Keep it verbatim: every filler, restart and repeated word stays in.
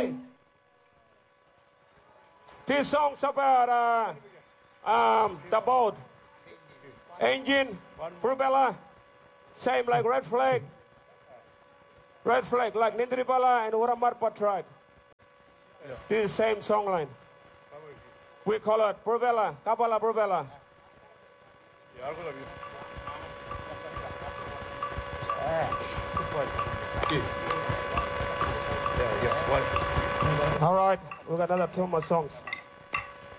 Okay. This song's about uh, um, the boat, engine, propeller, same like Red Flag. Red Flag like Nindripala and Uramarpa tribe. This is the same song line. We call it propeller, Kapala propeller. All right, we got another two more songs.